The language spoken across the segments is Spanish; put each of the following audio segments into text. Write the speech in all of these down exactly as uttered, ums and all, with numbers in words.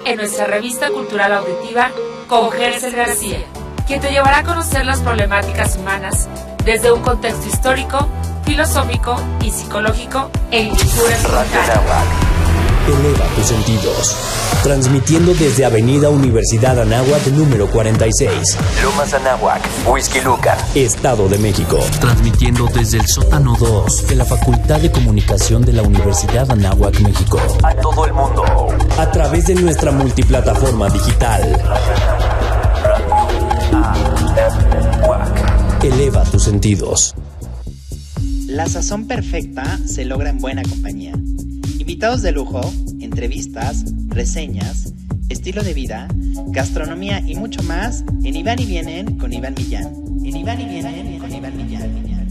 en nuestra revista cultural auditiva con Gerses García, quien te llevará a conocer las problemáticas humanas desde un contexto histórico, filosófico y psicológico en cultura espontánea. Eleva tus sentidos. Transmitiendo desde Avenida Universidad Anáhuac número cuarenta y seis. Lomas Anáhuac, Whisky Lucan, Estado de México. Transmitiendo desde el sótano dos de la Facultad de Comunicación de la Universidad Anáhuac, México. A todo el mundo. A través de nuestra multiplataforma digital. Eleva tus sentidos. La sazón perfecta se logra en buena compañía. Invitados de lujo, entrevistas, reseñas, estilo de vida, gastronomía y mucho más en Iván y Vienen con Iván Millán. En Iván y Vienen con Iván Millán.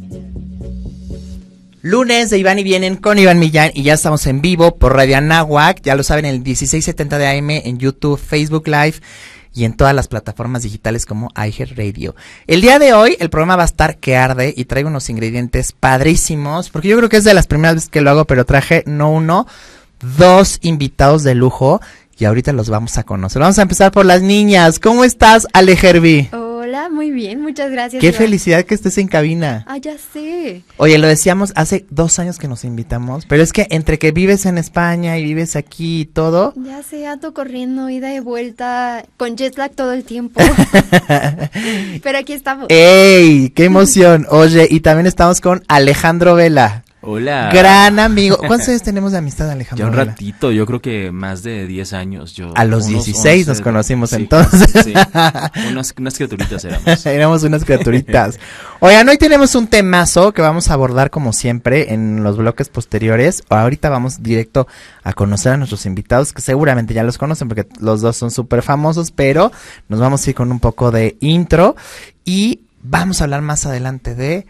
Lunes de Iván y Vienen con Iván Millán y ya estamos en vivo por Radio Anáhuac, ya lo saben, en el dieciséis setenta de A M, en YouTube, Facebook Live y en todas las plataformas digitales como iHeartRadio. El día de hoy el programa va a estar que arde y traigo unos ingredientes padrísimos, porque yo creo que es de las primeras veces que lo hago, pero traje no uno, dos invitados de lujo y ahorita los vamos a conocer. Vamos a empezar por las niñas. ¿Cómo estás, Ale Herbie? Hola, muy bien, muchas gracias. Qué Iván. Felicidad que estés en cabina. Ah, ya sé. Oye, lo decíamos hace dos años que nos invitamos, pero es que entre que vives en España y vives aquí y todo. Ya sé, ando corriendo, ida y vuelta, con jet lag todo el tiempo. Pero aquí estamos. ¡Ey! ¡Qué emoción! Oye, y también estamos con Alejandro Vela. Hola. Gran amigo. ¿Cuántos años tenemos de amistad, Alejandro? Ya un Vela? ratito, yo creo que más de diez años. Yo, A los unos dieciséis once, nos conocimos sí, entonces. Sí, unas, unas criaturitas éramos. Éramos unas criaturitas. Oigan, hoy tenemos un temazo que vamos a abordar como siempre en los bloques posteriores. Ahorita vamos directo a conocer a nuestros invitados, que seguramente ya los conocen porque los dos son súper famosos, pero nos vamos a ir con un poco de intro y vamos a hablar más adelante de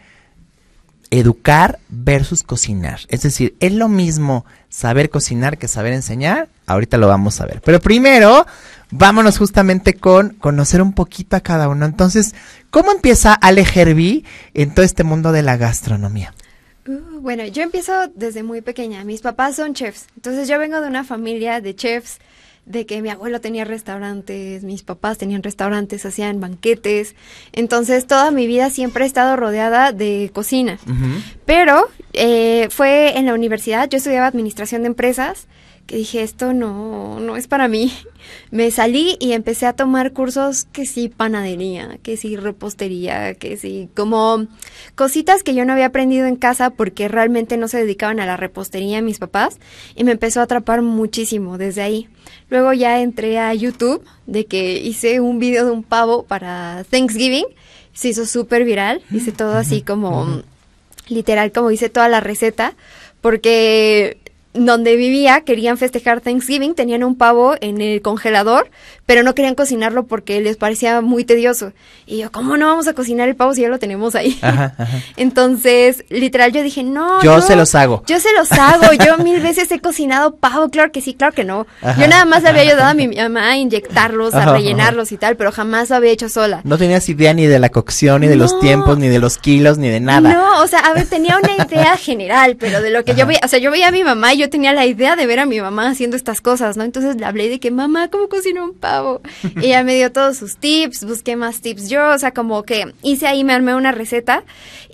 educar versus cocinar. Es decir, ¿es lo mismo saber cocinar que saber enseñar? Ahorita lo vamos a ver. Pero primero, vámonos justamente con conocer un poquito a cada uno. Entonces, ¿cómo empieza Ale Herbie en todo este mundo de la gastronomía? Uh, bueno, yo empiezo desde muy pequeña. Mis papás son chefs. Entonces yo vengo de una familia de chefs, de que mi abuelo tenía restaurantes, mis papás tenían restaurantes, hacían banquetes. Entonces toda mi vida siempre he estado rodeada de cocina. Uh-huh. Pero eh, fue en la universidad, yo estudiaba administración de empresas, que dije, esto no, no es para mí. Me salí y empecé a tomar cursos que sí panadería, que sí repostería, que sí como cositas que yo no había aprendido en casa porque realmente no se dedicaban a la repostería mis papás y me empezó a atrapar muchísimo desde ahí. Luego ya entré a YouTube de que hice un video de un pavo para Thanksgiving, se hizo súper viral, hice todo así como uh-huh. literal como hice toda la receta porque donde vivía querían festejar Thanksgiving, tenían un pavo en el congelador, pero no querían cocinarlo porque les parecía muy tedioso. Y yo, ¿cómo no vamos a cocinar el pavo si ya lo tenemos ahí? Ajá, ajá. Entonces, literal, yo dije, no, Yo no, se los hago. Yo se los hago, yo mil veces he cocinado pavo, claro que sí, claro que no. Ajá. Yo nada más le había ayudado a mi mamá a inyectarlos, a ajá, rellenarlos ajá. y tal, pero jamás lo había hecho sola. No tenías idea ni de la cocción, ni de no. los tiempos, ni de los kilos, ni de nada. No, o sea, a ver, tenía una idea general, pero de lo que ajá. yo veía, o sea, yo veía a mi mamá y yo tenía la idea de ver a mi mamá haciendo estas cosas, ¿no? Entonces le hablé de que, mamá, ¿cómo cocino un pavo? Y ella me dio todos sus tips, busqué más tips yo, o sea, como que hice ahí, me armé una receta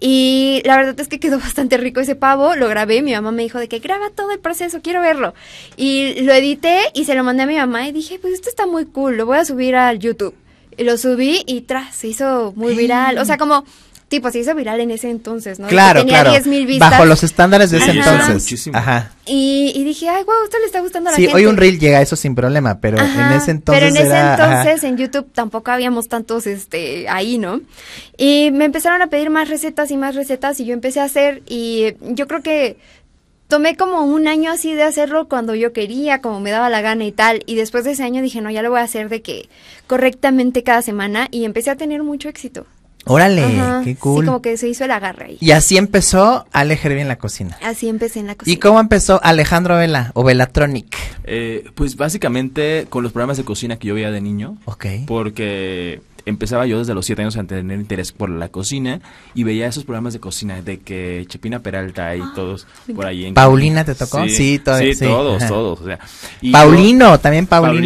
y la verdad es que quedó bastante rico ese pavo, lo grabé, mi mamá me dijo de que graba todo el proceso, quiero verlo. Y lo edité y se lo mandé a mi mamá y dije, pues esto está muy cool, lo voy a subir al YouTube. Y lo subí y tras, se hizo muy viral, o sea, como tipo, se hizo viral en ese entonces, ¿no? Claro, tenía claro. diez mil vistas. Bajo los estándares de ese Ajá. entonces. Muchísimo. Ajá. Y, y dije, ay, wow, esto le está gustando a la sí, gente. Sí, hoy un reel llega a eso sin problema, pero ajá, en ese entonces Pero en ese era, entonces ajá. en YouTube tampoco habíamos tantos este ahí, ¿no? Y me empezaron a pedir más recetas y más recetas y yo empecé a hacer y yo creo que tomé como un año así de hacerlo cuando yo quería, como me daba la gana y tal. Y después de ese año dije, no, ya lo voy a hacer de que correctamente cada semana y empecé a tener mucho éxito. Órale, ajá, qué cool. Sí, como que se hizo el agarre ahí. Y así empezó Ale Herbie en la cocina. Así empecé en la cocina. ¿Y cómo empezó Alejandro Vela o Velatronic? Eh, pues básicamente con los programas de cocina que yo veía de niño. Ok. Porque empezaba yo desde los siete años a tener interés por la cocina y veía esos programas de cocina de que Chepina Peralta y todos por ahí. En ¿Paulina te tocó? Sí, sí, todo, sí, sí, todos, ajá. todos. O sea, y Paulino, yo, también Paulino.